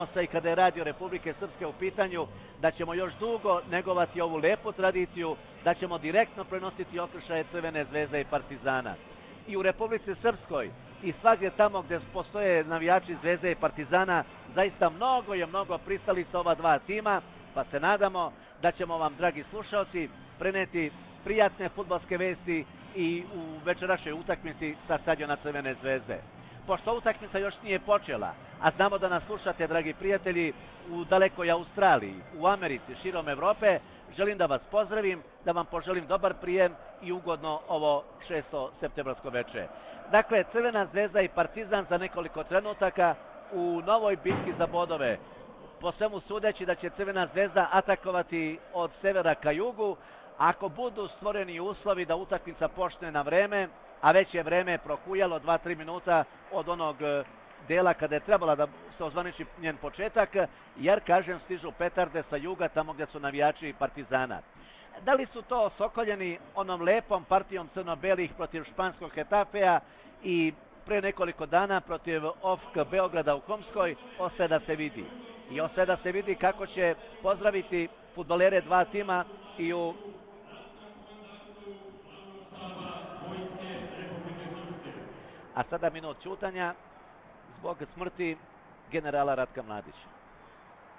I kada je radio Republike Srpske u pitanju, da ćemo još dugo negovati ovu lepu tradiciju, da ćemo direktno prenositi okršaje Crvene zvezde i Partizana. I u Republici Srpskoj i svagdje tamo gdje postoje navijači Zvezde i Partizana, zaista mnogo pristalica ova dva tima, pa se nadamo da ćemo vam, dragi slušalci, preneti prijatne fudbalske vesti i u večerašnjoj utakmici sa stadiona Crvene zvezde. Pošto utakmica još nije počela, a znamo da nas slušate, dragi prijatelji, u dalekoj Australiji, u Americi, širom Evrope, želim da vas pozdravim, da vam poželim dobar prijem i ugodno ovo 6. septembarsko veče. Dakle, Crvena zvezda i Partizan za nekoliko trenutaka u novoj bitki za bodove. Po svemu sudeći da će Crvena zvezda atakovati od severa ka jugu, ako budu stvoreni uslovi da utakmica počne na vreme, a već je vreme prokujalo 2-3 minuta od onog dela kada je trebala da se ozvaniči njen početak, jer, kažem, stižu petarde sa juga tamo gdje su navijači Partizana. Da li su to osokoljeni onom lepom partijom crno-belih protiv španskog Getafea i pre nekoliko dana protiv OFK Beograda u Komskoj, ostaje da se vidi. I ostaje da se vidi kako će pozdraviti fudbalere dva tima i u... A sada minut ćutanja zbog smrti generala Ratka Mladića.